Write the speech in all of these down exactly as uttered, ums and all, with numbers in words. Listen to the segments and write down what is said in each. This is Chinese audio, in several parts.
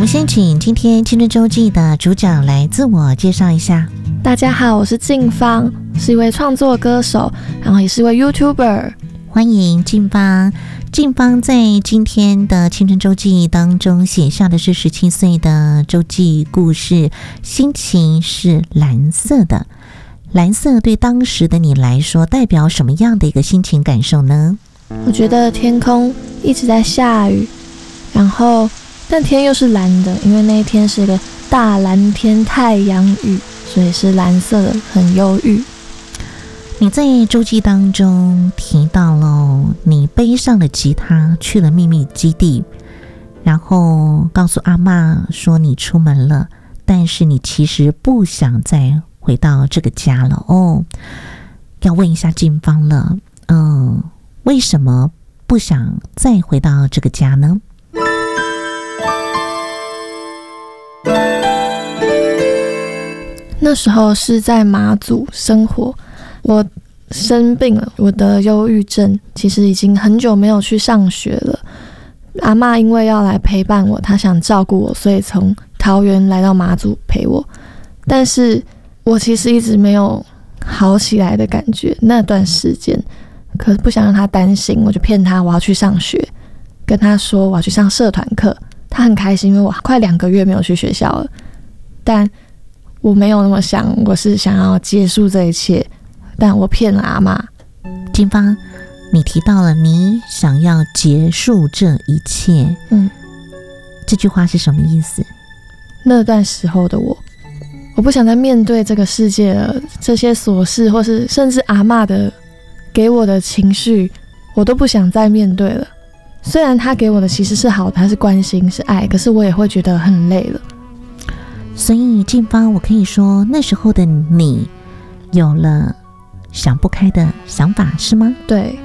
们先请今天青春周记的主角来自我介绍一下。 大家好，我是静芳，是一位创作歌手，然后也是一位 YouTuber。 欢迎静芳。静芳在今天的青春周记当中写下的是十七岁的周记故事，心情是蓝色的。蓝色对当时的你来说代表什么样的一个心情感受呢？ 我觉得天空一直在下雨，然后但天又是蓝的，因为那一天是一个大蓝天太阳雨，所以是蓝色的，很忧郁。 你在周记当中提到了你背上了吉他去了秘密基地，然后告诉阿嬷说你出门了，但是你其实不想再回到这个家了哦。要问一下静芳了，嗯，为什么不想再回到这个家呢？ 那时候是在马祖生活，我生病了，我得忧郁症，其实已经很久没有去上学了。阿嬷因为要来陪伴我，她想照顾我，所以从桃园来到马祖陪我。但是我其实一直没有好起来的感觉，那段时间，可是不想让她担心，我就骗她我要去上学，跟她说我要去上社团课。她很开心，因为我快两个月没有去学校了，但我没有那么想，我是想要结束这一切，但我骗了阿嬷。 静芳，你提到了你想要结束这一切， 嗯， 这句话是什么意思？ 那段时候的我，我不想再面对这个世界了，这些琐事，或是甚至阿嬷的给我的情绪，我都不想再面对了。虽然他给我的其实是好的，他是关心，是爱，可是我也会觉得很累了。 所以静芳，我可以说那时候的你有了想不开的想法，是吗？ 对。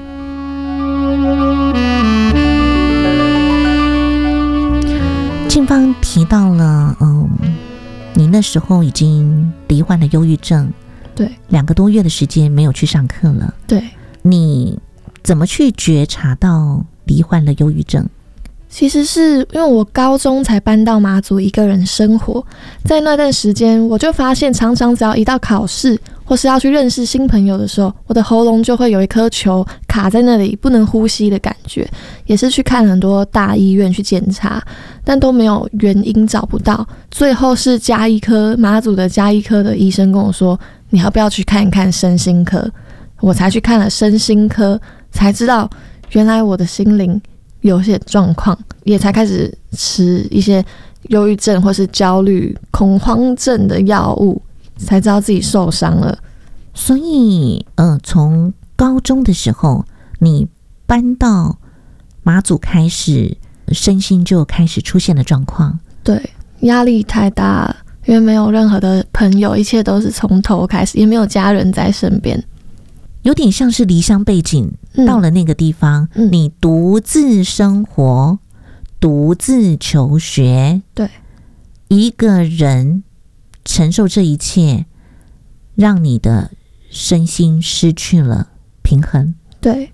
静芳提到了，嗯，你那时候已经罹患了忧郁症， 对， 两个多月的时间没有去上课了。 对， 你怎么去觉察到罹患了忧郁症？ 其实是因为我高中才搬到马祖一个人生活，在那段时间我就发现，常常只要一到考试或是要去认识新朋友的时候，我的喉咙就会有一颗球卡在那里，不能呼吸的感觉。也是去看很多大医院去检查，但都没有原因，找不到。最后是家医科，马祖的家医科的医生跟我说，你要不要去看一看身心科？我才去看了身心科，才知道原来我的心灵有些状况，也才开始吃一些忧郁症或是焦虑恐慌症的药物，才知道自己受伤了。 所以呃，从高中的时候你搬到马祖开始，身心就开始出现了状况。 对，压力太大了，因为没有任何的朋友，一切都是从头开始，也没有家人在身边， 有点像是离乡背景，嗯，到了那个地方，嗯，你独自生活，独自求学， 对， 一个人承受这一切，让你的身心失去了平衡。 对。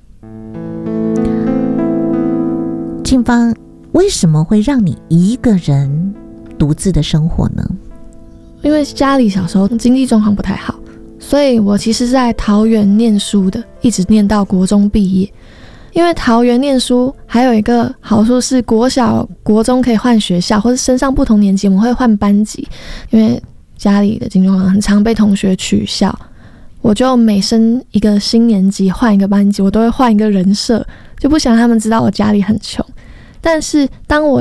静芳，为什么会让你一个人独自的生活呢？ 因为家里小时候经济状况不太好，所以我其实在桃园念书的，一直念到国中毕业。因为桃园念书还有一个好处是，国小国中可以换学校，或是升上不同年级我们会换班级。因为家里的经济状况很常被同学取笑，我就每升一个新年级换一个班级，我都会换一个人设，就不想让他们知道我家里很穷。但是当我